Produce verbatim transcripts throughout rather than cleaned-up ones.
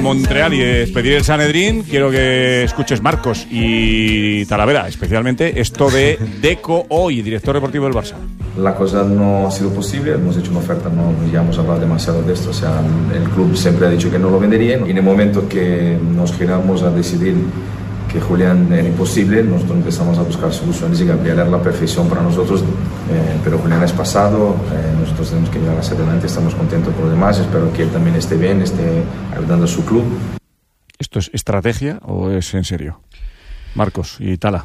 Montreal y despedir el Sanedrín, quiero que escuches, Marcos y Talavera, especialmente esto de Deco Hoy, director deportivo del Barça. La cosa no ha sido posible, hemos hecho una oferta, no ya hemos hablado demasiado de esto, o sea, el club siempre ha dicho que no lo vendería, y en el momento que nos giramos a decidir que Julián era imposible, nosotros empezamos a buscar soluciones y Gabriel era la perfección para nosotros, eh, pero Julián es pasado, eh, nosotros tenemos que llegar hacia adelante, estamos contentos por lo demás, espero que él también esté bien, esté ayudando a su club. ¿Esto es estrategia o es en serio? Marcos y Tala.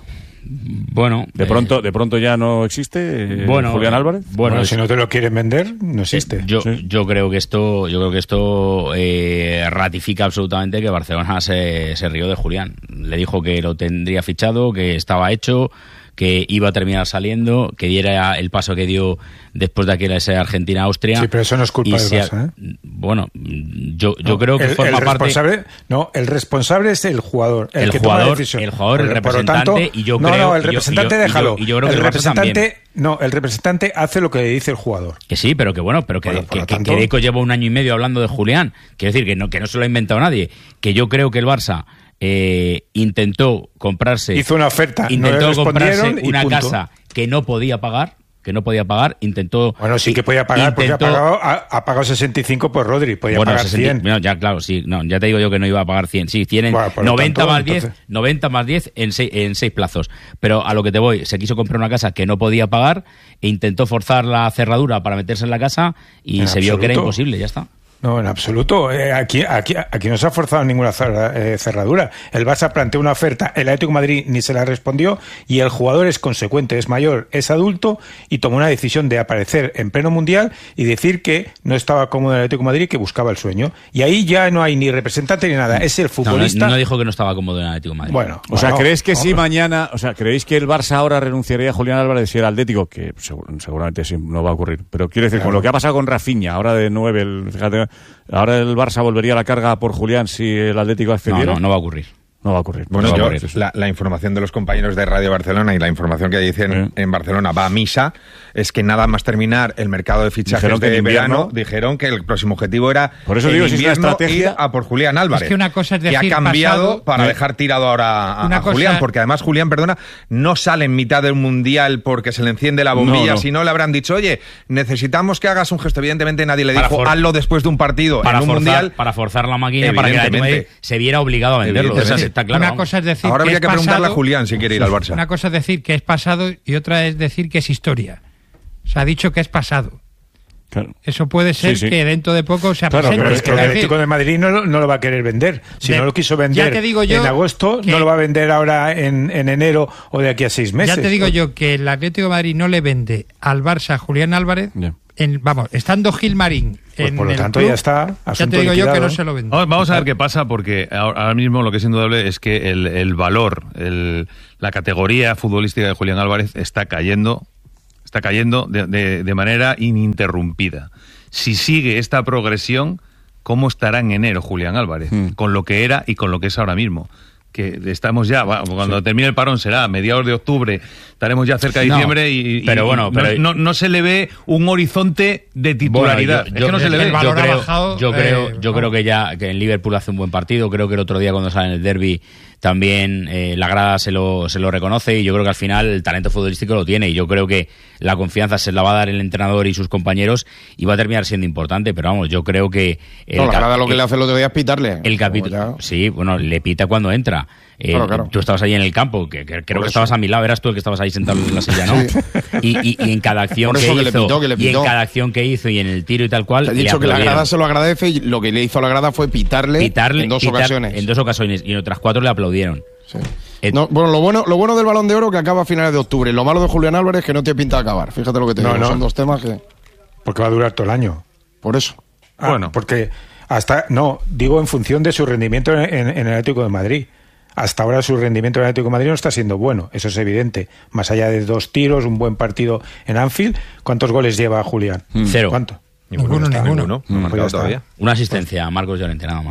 Bueno, de pronto, eh, de pronto ya no existe eh, bueno, Julián Álvarez. Bueno, bueno, si no te lo quieren vender, no existe. Eh, yo, sí. yo creo que esto, yo creo que esto eh, ratifica absolutamente que Barcelona se, se rió de Julián. Le dijo que lo tendría fichado, que estaba hecho, que iba a terminar saliendo, que diera el paso que dio después de aquel ese Argentina-Austria. Sí, pero eso no es culpa del Barça, ¿eh? Bueno, yo, yo no, creo que el, forma el responsable, parte... No, el responsable es el jugador, el, el que jugador, toma la decisión. El jugador, el por, representante, por tanto, y yo no, creo... No, el representante y yo, déjalo. Y yo, y yo creo el que representante, no, el representante hace lo que le dice el jugador. Que sí, pero que bueno, pero que, bueno, que, tanto, que Deco lleva un año y medio hablando de Julián. Quiero decir que no, que no se lo ha inventado nadie. Que yo creo que el Barça eh, intentó comprarse... Hizo una oferta, intentó no comprarse una punto. casa que no podía pagar, que no podía pagar, intentó... Bueno, sí que podía pagar, intentó, porque ha pagado, ha, ha pagado sesenta y cinco por Rodri, podía bueno, pagar sesenta, cien. No, ya, claro, sí, no, ya te digo yo que no iba a pagar cien, sí, cien en bueno, noventa tanto, más diez, entonces... noventa más diez en seis, en seis plazos. Pero a lo que te voy, se quiso comprar una casa que no podía pagar e intentó forzar la cerradura para meterse en la casa y en se absoluto. vio que era imposible, ya está. No, en absoluto. Eh, aquí, aquí, aquí no se ha forzado ninguna cerradura. El Barça planteó una oferta, el Atlético de Madrid ni se la respondió y el jugador es consecuente, es mayor, es adulto y tomó una decisión de aparecer en pleno mundial y decir que no estaba cómodo en el Atlético de Madrid, que buscaba el sueño. Y ahí ya no hay ni representante ni nada. Es el futbolista. No, no dijo que no estaba cómodo en el Atlético de Madrid. Bueno, o sea, bueno, ¿crees que no, si no. mañana, o sea, creéis que el Barça ahora renunciaría a Julián Álvarez si era Atlético? Que seguramente sí, no va a ocurrir. Pero quiero decir, claro. Con lo que ha pasado con Rafinha, ahora de nueve, el, fíjate, ahora el Barça volvería a la carga por Julián si el Atlético accediera. No, no, no va a ocurrir. No va a ocurrir. Bueno, no yo, va a ocurrir. La, la información de los compañeros de Radio Barcelona y la información que dicen sí. en Barcelona va a misa, es que nada más terminar el mercado de fichajes de verano, dijeron que el próximo objetivo era por eso digo, si es una estrategia ir a por Julián Álvarez. Es que una cosa es decir, que ha cambiado pasado, para ¿sí? dejar tirado ahora a, a cosa... Julián, porque además Julián, perdona, no sale en mitad del mundial porque se le enciende la bombilla, no, no. si no le habrán dicho, oye, necesitamos que hagas un gesto. Evidentemente nadie le dijo, for... hazlo después de un partido para en un forzar, mundial. Para forzar la máquina para que el Atlético se viera obligado a venderlo. Eso está claro. Una cosa es decir ahora habría que, que pasado, preguntarle a Julián si quiere ir al Barça. Una cosa es decir que es pasado y otra es decir que es historia. Se ha dicho que es pasado. Claro. Eso puede ser sí, sí. que dentro de poco se claro, presente. Pero es que el Atlético de Madrid no lo, no lo va a querer vender. Si de, no lo quiso vender te digo yo en agosto, no lo va a vender ahora en, en enero o de aquí a seis meses. Ya te digo yo que el Atlético de Madrid no le vende al Barça a Julián Álvarez. Yeah. En, vamos, estando Gilmarín pues en por lo el tanto club, ya está. Ya te digo yo que no se lo vende. Vamos, vamos a ver qué pasa, porque ahora mismo lo que es indudable es que el, el valor, el, la categoría futbolística de Julián Álvarez está cayendo, está cayendo de, de, de manera ininterrumpida. Si sigue esta progresión, ¿cómo estará en enero Julián Álvarez? Hmm. Con lo que era y con lo que es ahora mismo. Que estamos ya, cuando sí. termine el parón será a mediados de octubre, estaremos ya cerca de diciembre no, y, y, pero bueno, no, pero... no, no se le ve un horizonte de titularidad. Bueno, yo, yo, es que no se le ve. Yo creo, bajado, yo, creo, eh, yo no. creo que ya que en Liverpool hace un buen partido. Creo que el otro día cuando sale en el derbi también eh, la grada se lo, se lo reconoce y yo creo que al final el talento futbolístico lo tiene y yo creo que la confianza se la va a dar el entrenador y sus compañeros y va a terminar siendo importante, pero vamos, yo creo que... El no, la grada lo que el, le hace el otro día es pitarle. El capítulo, sí, bueno, le pita cuando entra. Eh, claro, claro. Tú estabas ahí en el campo, que, que creo Por que eso. estabas a mi lado, eras tú el que estabas ahí sentado en la silla, ¿no? Sí. Y, y, y en cada acción que, que, hizo, pitó, que le pitó. y en cada acción que hizo y en el tiro y tal cual, te he dicho que la grada se lo agradece y lo que le hizo a la grada fue pitarle, pitarle en dos pitar, ocasiones. En dos ocasiones y en otras cuatro le aplaudieron. Sí. No, bueno, lo bueno, lo bueno del Balón de Oro que acaba a finales de octubre. Lo malo de Julián Álvarez es que no tiene pinta de acabar. Fíjate lo que te no, digo. No. Son dos temas que... Porque va a durar todo el año. Por eso. Ah, bueno, porque hasta... No, digo en función de su rendimiento en, en, en el Atlético de Madrid. Hasta ahora su rendimiento en el Atlético de Madrid no está siendo bueno. Eso es evidente. Más allá de dos tiros, un buen partido en Anfield. ¿Cuántos goles lleva Julián? Cero. ¿Cuánto? Ninguno, ninguno. ninguno. No ha marcado todavía. Una asistencia a Marcos Llorente, nada más.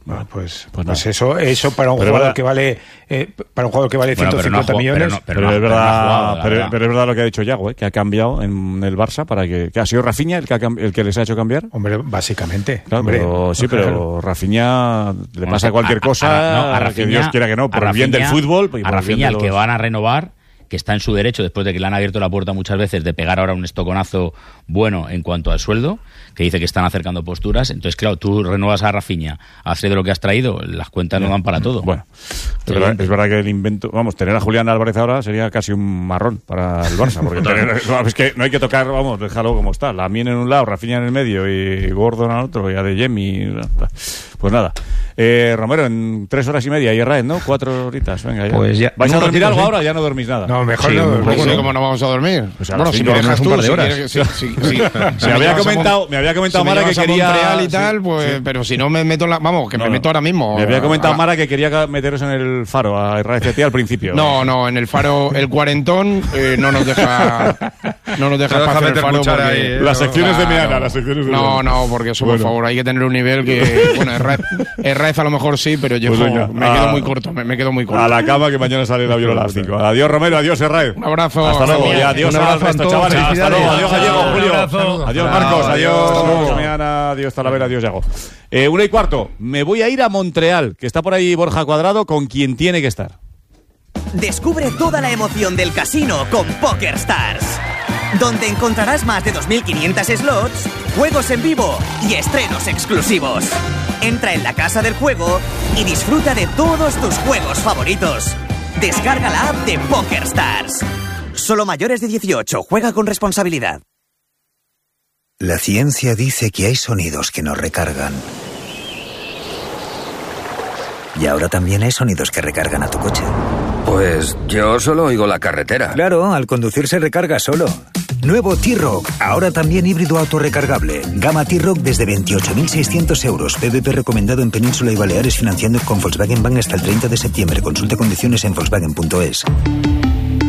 Bueno, pues, pues, pues eso, eso para un pero jugador verdad, que vale eh, para un jugador que vale bueno, ciento cincuenta no, millones. Pero, no, pero, pero, no, es verdad, pero, no jugado, pero, pero es verdad lo que ha dicho Yago, ¿eh? Que ha cambiado en el Barça para que, que ha sido Rafinha el que, ha, el que les ha hecho cambiar. Hombre, básicamente. Claro, hombre, pero, sí, pero Rafinha le pasa cualquier cosa, a, a, no, a Rafinha, que Dios quiera que no, por Rafinha, el bien del fútbol. A Rafinha, el que van a renovar, que está en su derecho después de que le han abierto la puerta muchas veces de pegar ahora un estoconazo bueno en cuanto al sueldo, que dice que están acercando posturas. Entonces, claro, tú renuevas a Rafinha, hace de lo que has traído, las cuentas no dan para todo. Bueno, es verdad, es verdad que el invento, vamos, tener a Julián Álvarez ahora sería casi un marrón para el Barça, porque tener, es que no hay que tocar, vamos, déjalo como está, Lamine en un lado, Rafinha en el medio y Gordon al otro, y Adeyemi, pues nada. Eh, Romero, en tres horas y media, y Herrera, ¿no? Cuatro horitas, venga, ya. Pues ya ¿Vais a dormir algo ahora o ya no dormís nada? No, mejor sí, no dormir. ¿Cómo, ¿Cómo no vamos a dormir? Pues bueno, si me dejas tú, un par de horas. Si quieres, si, si, si, me, había comentado, me había comentado si Mara que quería... Montreal y tal, pues, sí. Pero si no me meto en la... Vamos, que no, me meto ahora mismo. Me había comentado a... Mara que quería meteros en el Faro, a R C T al principio. No, no, en el Faro, el cuarentón eh, no nos deja... No nos deja pasar el Faro porque... Ahí, eh, las secciones de Meana, las secciones de No, no, porque eso, por favor, hay que tener un nivel que... Bueno, Herrera a lo mejor sí, pero yo me quedo muy corto, me, me quedo muy corto. A la cama, que mañana sale el avión a las cinco. Adiós, Romero, adiós, Herrera. Un abrazo. Hasta luego. Y adiós al resto, chavales. Hasta luego. Adiós, Gallego, Julio. Adiós, Marcos. Adiós, Meana. Adiós, Talavera. Adiós, Yago. Eh, una y cuarto. Me voy a ir a Montreal, que está por ahí Borja Cuadrado, con quien tiene que estar. Descubre toda la emoción del casino con PokerStars, donde encontrarás más de dos mil quinientos slots, juegos en vivo y estrenos exclusivos. Entra en la casa del juego y disfruta de todos tus juegos favoritos. Descarga la app de PokerStars. Solo mayores de dieciocho. Juega con responsabilidad. La ciencia dice que hay sonidos que nos recargan. Y ahora también hay sonidos que recargan a tu coche. Pues yo solo oigo la carretera. Claro, al conducir se recarga solo. Nuevo T-Rock, ahora también híbrido autorrecargable. Gama T-Rock desde veintiocho mil seiscientos euros. P V P recomendado en Península y Baleares, financiando con Volkswagen Bank hasta el treinta de septiembre. Consulte condiciones en Volkswagen punto es.